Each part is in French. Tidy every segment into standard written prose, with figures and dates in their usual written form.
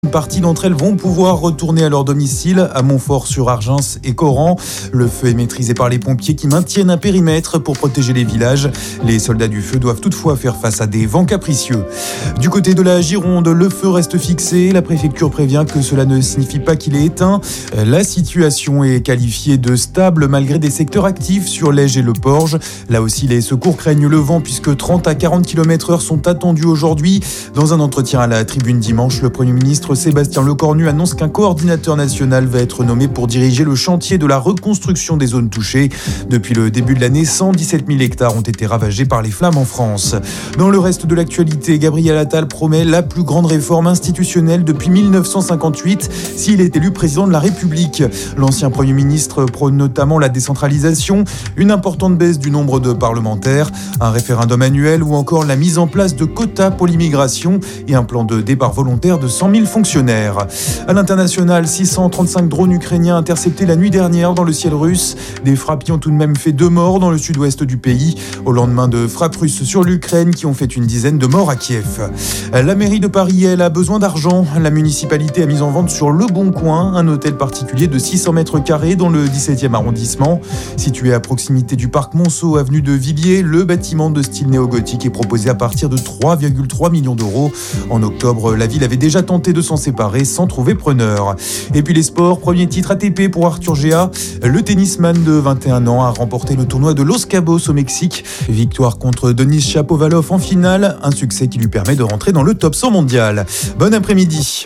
Une partie d'entre elles vont pouvoir retourner à leur domicile à Montfort-sur-Argens et Coran. Le feu est maîtrisé par les pompiers qui maintiennent un périmètre pour protéger les villages. Les soldats du feu doivent toutefois faire face à des vents capricieux. Du côté de la Gironde, le feu reste fixé. La préfecture prévient que cela ne signifie pas qu'il est éteint. La situation est qualifiée de stable malgré des secteurs actifs sur l'Ège et le Porge. Là aussi, les secours craignent le vent puisque 30 à 40 km/h sont attendus aujourd'hui. Dans un entretien à la Tribune dimanche, le Premier ministre Sébastien Lecornu annonce qu'un coordinateur national va être nommé pour diriger le chantier de la reconstruction des zones touchées. Depuis le début de l'année, 117 000 hectares ont été ravagés par les flammes en France. Dans le reste de l'actualité, Gabriel Attal promet la plus grande réforme institutionnelle depuis 1958 s'il est élu président de la République. L'ancien Premier ministre prône notamment la décentralisation, une importante baisse du nombre de parlementaires, un référendum annuel ou encore la mise en place de quotas pour l'immigration et un plan de départ volontaire de 100 000 fonctionnaires. À l'international, 635 drones ukrainiens interceptés la nuit dernière dans le ciel russe. Des frappes qui ont tout de même fait 2 morts dans le sud-ouest du pays, au lendemain de frappes russes sur l'Ukraine qui ont fait une dizaine de morts à Kiev. La mairie de Paris, elle, a besoin d'argent. La municipalité a mis en vente sur Le Bon Coin un hôtel particulier de 600 mètres carrés dans le 17e arrondissement. Situé à proximité du parc Monceau, avenue de Villiers, le bâtiment de style néo-gothique est proposé à partir de 3,3 millions d'euros. En octobre, la ville avait déjà tenté de s'en séparer sans trouver preneur. Et puis les sports, premier titre ATP pour Arthur Gea. Le tennisman de 21 ans a remporté le tournoi de Los Cabos au Mexique. Victoire contre Denis Shapovalov en finale, un succès qui lui permet de rentrer dans le top 100 mondial. Bon après-midi.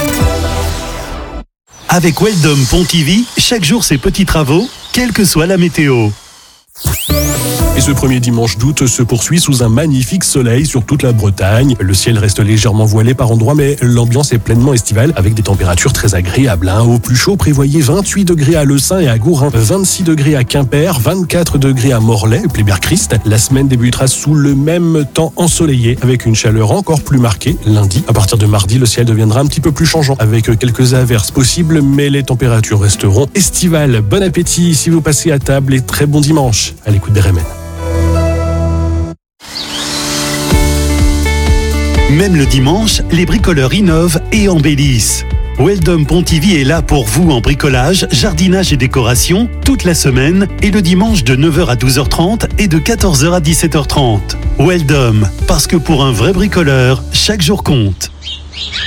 Avec Weldom Pontivy, chaque jour ses petits travaux, quelle que soit la météo. Et ce premier dimanche d'août se poursuit sous un magnifique soleil sur toute la Bretagne. Le ciel reste légèrement voilé par endroits, mais l'ambiance est pleinement estivale avec des températures très agréables. Au plus chaud, prévoyez 28 degrés à Leussin et à Gourin, 26 degrés à Quimper, 24 degrés à Morlaix, Plébert-Christ. La semaine débutera sous le même temps ensoleillé avec une chaleur encore plus marquée lundi. À partir de mardi, le ciel deviendra un petit peu plus changeant avec quelques averses possibles, mais les températures resteront estivales. Bon appétit si vous passez à table et très bon dimanche à l'écoute des Rémen. Même le dimanche, les bricoleurs innovent et embellissent. Weldom Pontivy est là pour vous en bricolage, jardinage et décoration toute la semaine et le dimanche de 9h à 12h30 et de 14h à 17h30. Weldom, parce que pour un vrai bricoleur, chaque jour compte.